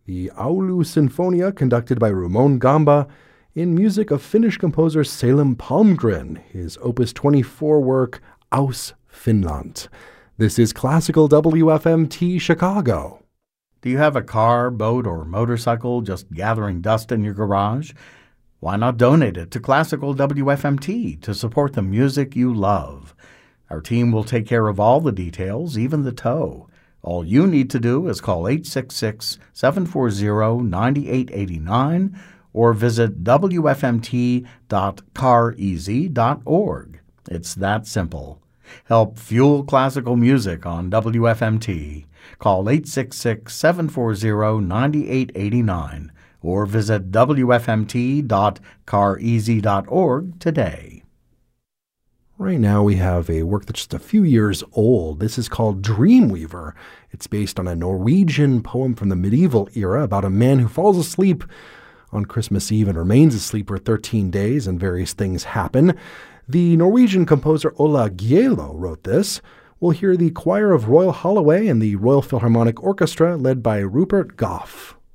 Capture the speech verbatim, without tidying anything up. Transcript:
the Oulu Sinfonia, conducted by Ramon Gamba, in music of Finnish composer Selim Palmgren, his Opus twenty-four work, Aus Finland. This is Classical W F M T Chicago. Do you have a car, boat, or motorcycle just gathering dust in your garage? Why not donate it to Classical W F M T to support the music you love? Our team will take care of all the details, even the tow. All you need to do is call eight six six, seven four zero, nine eight eight nine or visit w f m t dot car easy dot org. It's that simple. Help fuel classical music on W F M T. Call eight six six, seven four zero, nine eight eight nine or visit w f m t dot car easy dot org today. Right now we have a work that's just a few years old. This is called Dreamweaver. It's based on a Norwegian poem from the medieval era about a man who falls asleep on Christmas Eve and remains asleep for thirteen days, and various things happen. The Norwegian composer Ola Gielo wrote this. We'll hear the choir of Royal Holloway and the Royal Philharmonic Orchestra led by Rupert Goff.